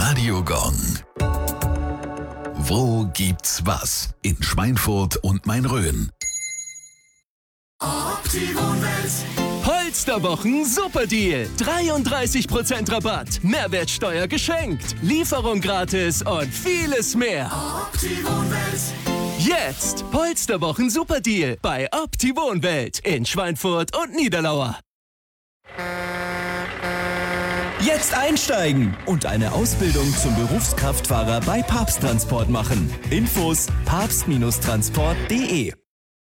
Radio Gong. Wo gibt's was? In Schweinfurt und Main-Rhön. Polsterwochen Superdeal. 33% Rabatt. Mehrwertsteuer geschenkt. Lieferung gratis und vieles mehr. Jetzt Polsterwochen Superdeal bei Opti-Wohnwelt in Schweinfurt und Niederlauer. Jetzt einsteigen und eine Ausbildung zum Berufskraftfahrer bei Papst Transport machen. Infos papst-transport.de.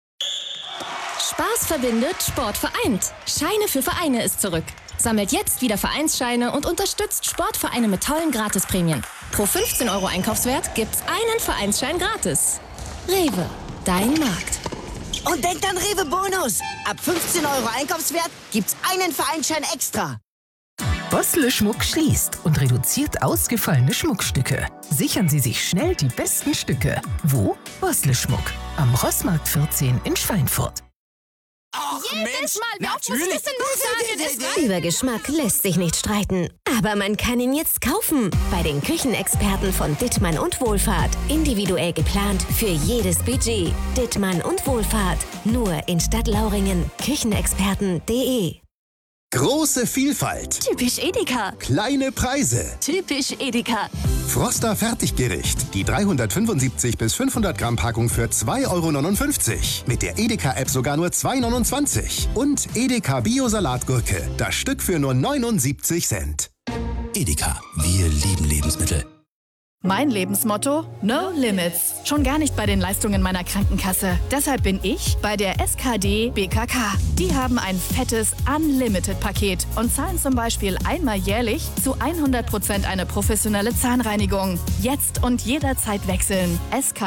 Spaß verbindet, Sport vereint. Scheine für Vereine ist zurück. Sammelt jetzt wieder Vereinsscheine und unterstützt Sportvereine mit tollen Gratisprämien. Pro 15 € Einkaufswert gibt's einen Vereinsschein gratis. Rewe, dein Markt. Und denkt an Rewe Bonus. Ab 15 € Einkaufswert gibt's einen Vereinsschein extra. Bossle Schmuck schließt und reduziert ausgefallene Schmuckstücke. Sichern Sie sich schnell die besten Stücke. Wo? Bossle Schmuck. Am Rossmarkt 14 in Schweinfurt. Ach, Mensch, natürlich. Über Geschmack lässt sich nicht streiten. Aber man kann ihn jetzt kaufen. Bei den Küchenexperten von Dittmann und Wohlfahrt. Individuell geplant für jedes Budget. Dittmann und Wohlfahrt. Nur in Stadtlauringen. Küchenexperten.de. Große Vielfalt. Typisch Edeka. Kleine Preise. Typisch Edeka. Froster Fertiggericht. Die 375 bis 500 Gramm Packung für 2,59 €. Mit der Edeka-App sogar nur 2,29 €. Und Edeka Bio-Salatgurke. Das Stück für nur 79 Cent. Edeka, wir lieben Lebensmittel. Mein Lebensmotto? No Limits. Schon gar nicht bei den Leistungen meiner Krankenkasse. Deshalb bin ich bei der SKD BKK. Die haben ein fettes Unlimited-Paket und zahlen zum Beispiel einmal jährlich zu 100% eine professionelle Zahnreinigung. Jetzt und jederzeit wechseln.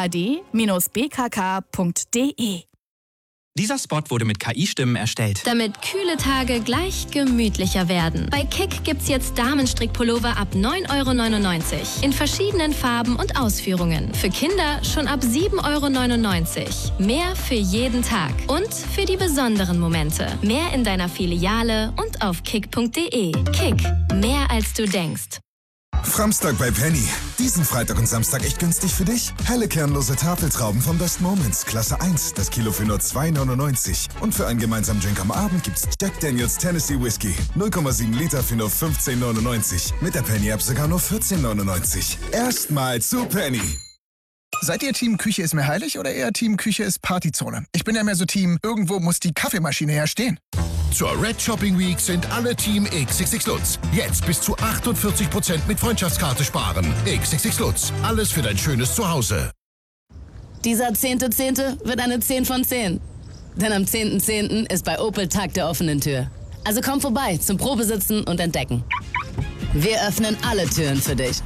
skd-bkk.de. Dieser Spot wurde mit KI-Stimmen erstellt. Damit kühle Tage gleich gemütlicher werden. Bei Kick gibt's jetzt Damenstrickpullover ab 9,99 € in verschiedenen Farben und Ausführungen. Für Kinder schon ab 7,99 €. Mehr für jeden Tag und für die besonderen Momente. Mehr in deiner Filiale und auf kick.de. Kick, mehr als du denkst. Framstag bei Penny. Diesen Freitag und Samstag echt günstig für dich. Helle kernlose Tafeltrauben von Best Moments. Klasse 1. Das Kilo für nur 2,99 €. Und für einen gemeinsamen Drink am Abend gibt's Jack Daniels Tennessee Whiskey. 0,7 Liter für nur 15,99 €. Mit der Penny-App sogar nur 14,99 €. Erstmal zu Penny. Seid ihr Team Küche ist mir heilig oder eher Team Küche ist Partyzone? Ich bin ja mehr so Team, irgendwo muss die Kaffeemaschine ja stehen. Zur Red Shopping Week sind alle Team XXX Lutz. Jetzt bis zu 48% mit Freundschaftskarte sparen. XXX Lutz. Alles für dein schönes Zuhause. Dieser 10.10. wird eine 10 von 10. Denn am 10.10. ist bei Opel Tag der offenen Tür. Also komm vorbei zum Probesitzen und Entdecken. Wir öffnen alle Türen für dich.